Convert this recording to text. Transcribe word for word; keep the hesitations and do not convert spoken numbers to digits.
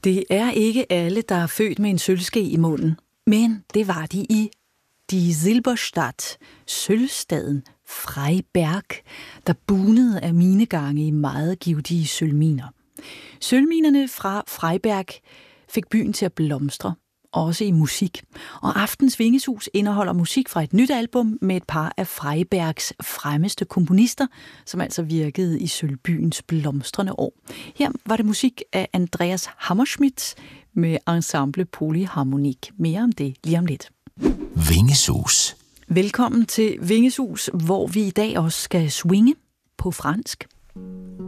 Det er ikke alle, der er født med en sølvske i munden, men det var de i Die Silberstadt, sølvstaden Freiberg, der bunede af minegange i meget givtige sølvminer. Sølvminerne fra Freiberg fik byen til at blomstre, også i musik. Og aftens Vingeshus indeholder musik fra et nyt album med et par af Freibergs fremmeste komponister, som altså virkede i sølvbyens blomstrende år. Her var det musik af Andreas Hammerschmidt med Ensemble Polyharmonik. Mere om det lige om lidt. Vingeshus. Velkommen til Vingeshus, hvor vi i dag også skal swinge på fransk.